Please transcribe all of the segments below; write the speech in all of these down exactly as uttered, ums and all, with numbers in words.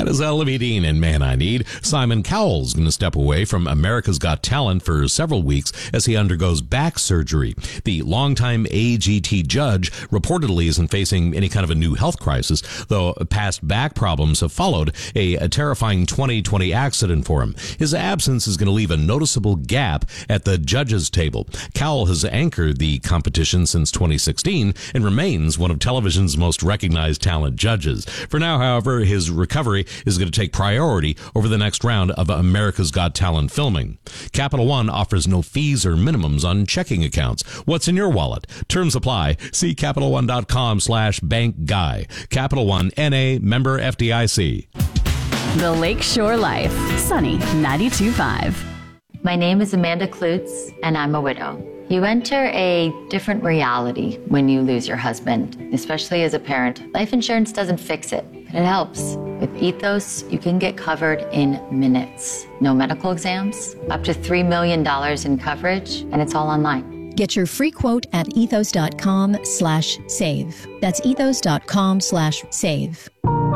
That is Ellie Dean and Man I Need. Simon Cowell's going to step away from America's Got Talent for several weeks as he undergoes back surgery. The longtime A G T judge reportedly isn't facing any kind of a new health crisis, though past back problems have followed a, a terrifying twenty twenty accident for him. His absence is going to leave a noticeable gap at the judges' table. Cowell has anchored the competition since twenty sixteen and remains one of television's most recognized talent judges. For now, however, his recovery is going to take priority over the next round of America's Got Talent filming. Capital One offers no fees or minimums on checking accounts. What's in your wallet? Terms apply. See Capital One dot com slash bank guy. Capital One N A, member F D I C. The Lakeshore Life. Sunny ninety-two point five. My name is Amanda Klutz, and I'm a widow. You enter a different reality when you lose your husband, especially as a parent. Life insurance doesn't fix it, but it helps. With Ethos, you can get covered in minutes. No medical exams, up to three million dollars in coverage, and it's all online. Get your free quote at ethos.com slash save. That's ethos.com slash save.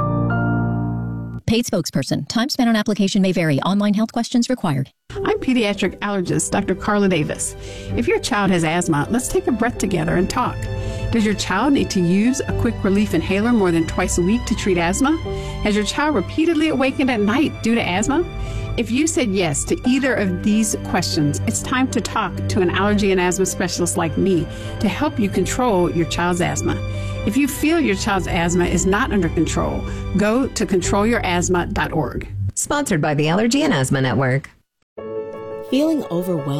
Paid spokesperson. Time spent on application may vary. Online health questions required. I'm pediatric allergist Doctor Carla Davis. If your child has asthma, let's take a breath together and talk. Does your child need to use a quick relief inhaler more than twice a week to treat asthma? Has your child repeatedly awakened at night due to asthma? If you said yes to either of these questions, it's time to talk to an allergy and asthma specialist like me to help you control your child's asthma. If you feel your child's asthma is not under control, go to control your asthma dot org. Sponsored by the Allergy and Asthma Network. Feeling overwhelmed?